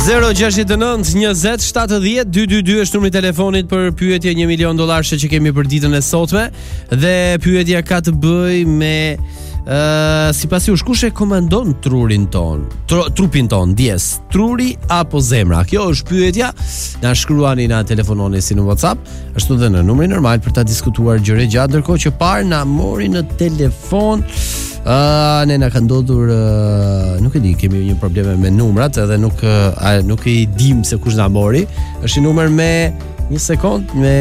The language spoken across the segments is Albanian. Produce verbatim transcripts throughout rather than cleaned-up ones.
zero gjasht e nëntë njëzet shtatëdhjetë dyqindëdhjetë është numri i telefonit për pyetje një milion dollarë që kemi për ditën e sotme. Dhe pyetja ka të bëjë me uh, sipas jush, kush e komandon trurin ton? Tru, trupin ton, dies, truri apo zemra? Kjo është pyetja. Na shkruani, na telefononi si në WhatsApp, ashtu dhe në numrin normal për ta diskutuar gjëre gjatë, ndërkohë që parë na mori në telefon. Uh, ne na ka ndodhur uh, nuk e di, kemi një probleme me numrat edhe nuk uh, nuk e dim se kush na mori. Është një numër me një sekond me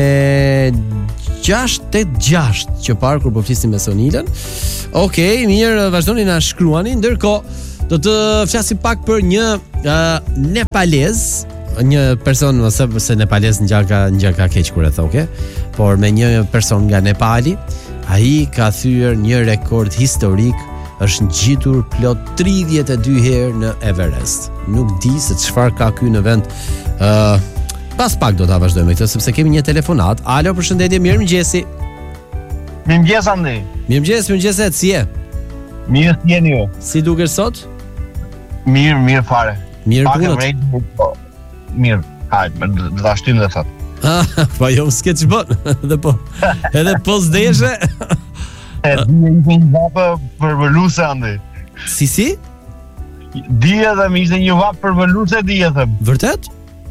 gjashtë tetë gjashtë që parë kur po flisnim me Sonilën. Okej, okay, mirë, vazhdoni na shkruani. Ndërkohë do të flasim pak për një uh, nepalez, një person, ose se nepalez ngjaka ngjaka keq kur e thon, okay? Por me një person nga Nepali. Ai ka thyer një rekord historik, është ngjitur plot tridhjetë e dy herë në Everest. Nuk di se çfarë ka ky në vend. Ë, uh, pas pak do ta vazhdojmë këtë sepse kemi një telefonat. Alo, përshëndetje, mirëmëngjesi. Mirëmëngjes Andi. Mirëmëngjes, mirëmëngjes, si je? Mirë, si jeni ju? Si duket sot? Mirë, mirë fare. Mirë punët. Mirë, hajde, do ta shtym dhe sot. Ah, po jo s'ke ç'bën. Dhe po. Edhe po s'deshe. E di një vapë për veluse Andi. Si si? Di edhe më ishte një vapë për veluse di edhe. Vërtet?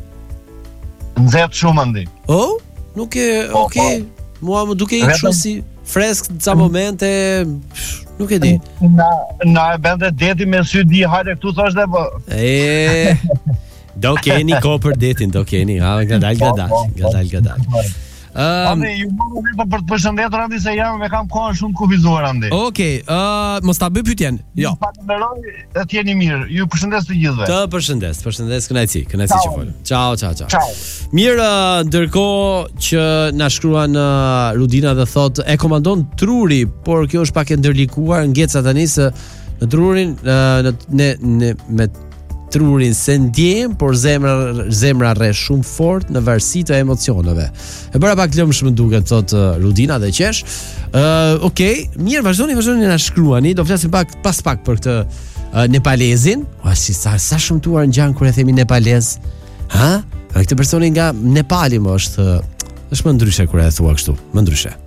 Nxehtë shumë Andi. Oh, nuk e, okay. Mua më duke i kështu si fresk në ca momente, nuk e di. Na na e bente deti me sy di hajde këtu thoshte po. E do keni ko për detin, do keni, ha, nga dal, nga dal, nga dal, nga dal. Um, Andi, ju më vetëm për të përshëndetur Andi se jam me kam kohën shumë të kufizuar Andi. Okej, okay, uh, mos ta bëj pyetjen. Jo. Falenderoj, të jeni mirë. Ju përshëndes të gjithëve. Të përshëndes, përshëndes kënaqësi, kënaqësi që fol. Ciao, ciao, ciao. Ciao. Mirë, ndërkohë që na shkruan uh, Rudina dhe thotë e komandon truri, por kjo është pak e ndërlikuar, ngjeca tani se në trurin uh, në ne, ne me trurin se ndjem, por zemra zemra rre shumë fort në varësi të emocioneve. E bëra pak lëmsh më duket thot uh, Rudina dhe qesh. Uh, Okej, okay, mirë, vazhdoni, vazhdoni na shkruani. Do flasim pak pas pak për këtë uh, nepalezin. O si sa sa shëmtuar ngjan kur e themi nepalez. Ha? Këtë personi nga Nepali më është është më ndryshe kur e thua kështu, më ndryshe.